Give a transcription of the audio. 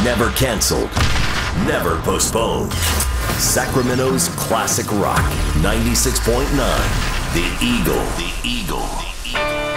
Never canceled, never postponed. Sacramento's classic rock, 96.9. The Eagle. The Eagle. The Eagle.